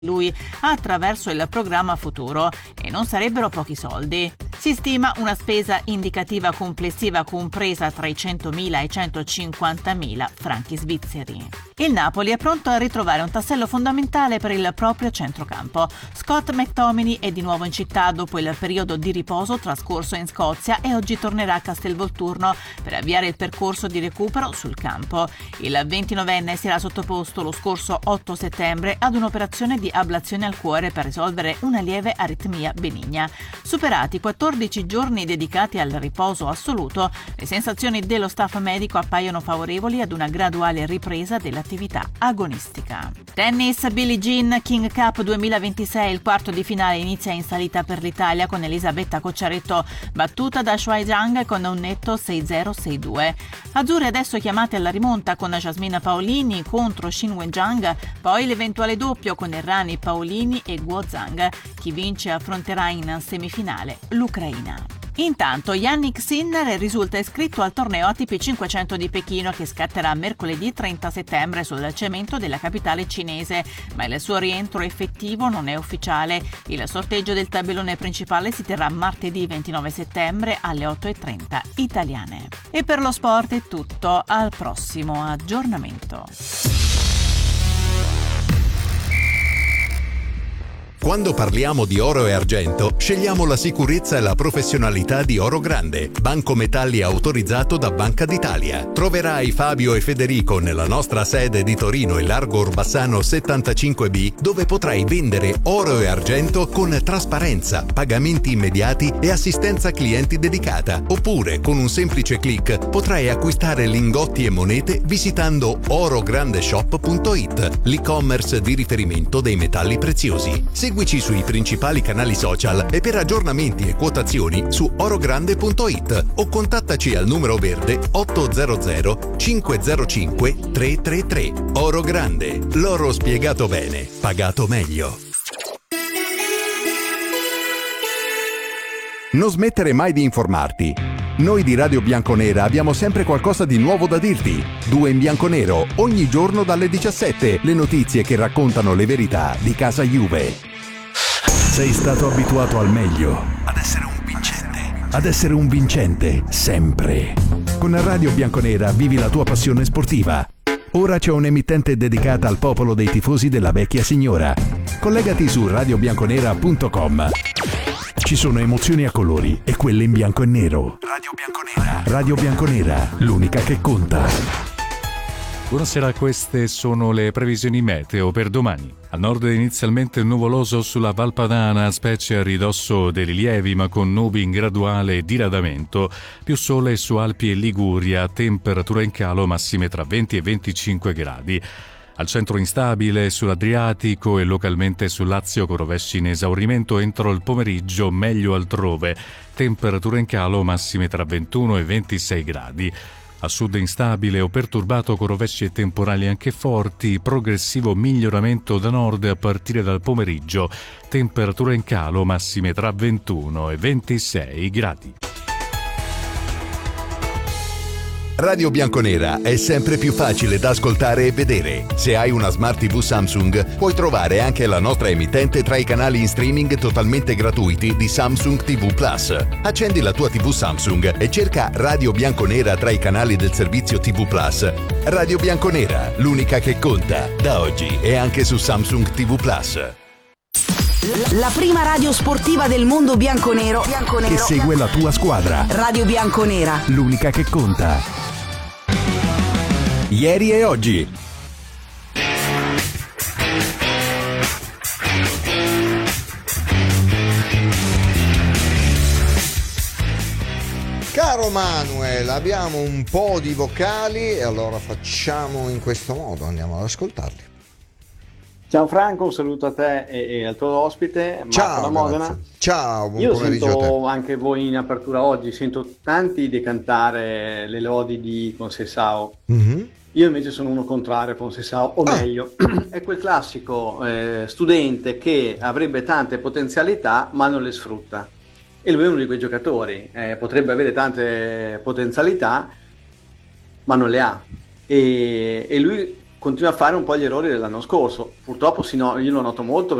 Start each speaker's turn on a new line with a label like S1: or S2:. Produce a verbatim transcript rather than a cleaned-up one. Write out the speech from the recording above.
S1: lui attraverso il programma Futuro, e non sarebbero pochi soldi. Si stima una spesa indicativa complessiva compresa tra i centomila e i centocinquantamila franchi svizzeri. Il Napoli è pronto a ritrovare un tassello fondamentale per il proprio centrocampo. Scott McTominay è di nuovo in città dopo il periodo di riposo trascorso in Scozia e oggi tornerà a Castelvolturno per avviare il percorso di recupero sul campo. Il ventinovenne si era sottoposto lo scorso otto settembre ad un'operazione di ablazione al cuore per risolvere una lieve aritmia benigna. Superati quattordici giorni dedicati al riposo assoluto, le sensazioni dello staff medico appaiono favorevoli ad una graduale ripresa dell'attività agonistica. Tennis, Billie Jean King Cup duemilaventisei, il quarto di finale inizia in salita per l'Italia con Elisabetta Cocciaretto battuta da Shuai Zhang con un netto sei zero sei due. Azzurre adesso chiamate alla rimonta con Jasmine Paolini contro Xin Wenzhang, poi l'eventuale doppio con Errani, Paolini e Guo Zhang. Chi vince affronterà in semifinale l'Ucraina. Intanto Yannick Sinner risulta iscritto al torneo A T P cinquecento di Pechino che scatterà mercoledì trenta settembre sul cemento della capitale cinese, ma il suo rientro effettivo non è ufficiale. Il sorteggio del tabellone principale si terrà martedì ventinove settembre alle otto e trenta italiane. E per lo sport è tutto, al prossimo aggiornamento.
S2: Quando parliamo di oro e argento, scegliamo la sicurezza e la professionalità di Oro Grande, banco metalli autorizzato da Banca d'Italia. Troverai Fabio e Federico nella nostra sede di Torino e Largo Orbassano settantacinque B, dove potrai vendere oro e argento con trasparenza, pagamenti immediati e assistenza clienti dedicata. Oppure, con un semplice click, potrai acquistare lingotti e monete visitando orograndeshop punto it, l'e-commerce di riferimento dei metalli preziosi. Seguici sui principali canali social e per aggiornamenti e quotazioni su orogrande punto it o contattaci al numero verde otto zero zero cinque zero cinque tre tre tre. Oro Grande, l'oro spiegato bene, pagato meglio. Non smettere mai di informarti. Noi di Radio Bianconera abbiamo sempre qualcosa di nuovo da dirti. Due in bianconero, ogni giorno dalle diciassette, le notizie che raccontano le verità di casa Juve. Sei stato abituato al meglio, ad essere un vincente, ad essere un vincente, sempre. Con Radio Bianconera vivi la tua passione sportiva. Ora c'è un'emittente dedicata al popolo dei tifosi della vecchia signora. Collegati su radio bianconera punto com. Ci sono emozioni a colori e quelle in bianco e nero. Radio Bianconera. Radio Bianconera, l'unica che conta.
S3: Buonasera, queste sono le previsioni meteo per domani. A nord inizialmente nuvoloso sulla Valpadana, specie a ridosso dei rilievi, ma con nubi in graduale diradamento. Più sole su Alpi e Liguria, temperatura in calo, massime tra venti e venticinque gradi. Al centro instabile sull'Adriatico e localmente sul Lazio con rovesci in esaurimento entro il pomeriggio, meglio altrove. Temperatura in calo, massime tra ventuno e ventisei gradi. A sud instabile o perturbato con rovesci e temporali anche forti, progressivo miglioramento da nord a partire dal pomeriggio, temperatura in calo, massime tra ventuno e ventisei gradi.
S2: Radio Bianconera è sempre più facile da ascoltare e vedere. Se hai una Smart tivù Samsung, puoi trovare anche la nostra emittente tra i canali in streaming totalmente gratuiti di Samsung tivù Plus. Accendi la tua tivù Samsung e cerca Radio Bianconera tra i canali del servizio tivù Plus. Radio Bianconera, l'unica che conta, da oggi e anche su Samsung tivù Plus.
S4: La prima radio sportiva del mondo bianconero, bianconero
S2: che segue la tua squadra.
S4: Radio Bianconera,
S2: l'unica che conta. Ieri e oggi.
S5: Caro Manuel, abbiamo un po' di vocali e allora facciamo in questo modo, andiamo ad ascoltarli.
S6: Ciao Franco, un saluto a te e, e al tuo ospite, Marco
S5: Ciao,
S6: da Modena.
S5: grazie. Ciao, buon
S6: Io
S5: pomeriggio a
S6: sento
S5: te.
S6: anche voi in apertura oggi, sento tanti decantare le lodi di Conceição.
S5: Mm-hmm.
S6: Io invece sono uno contrario a Conceição, o
S5: Ah.
S6: meglio, è quel classico eh, studente che avrebbe tante potenzialità ma non le sfrutta. E lui è uno di quei giocatori, eh, potrebbe avere tante potenzialità ma non le ha. E, e lui continua a fare un po' gli errori dell'anno scorso. Purtroppo sì, no, io lo noto molto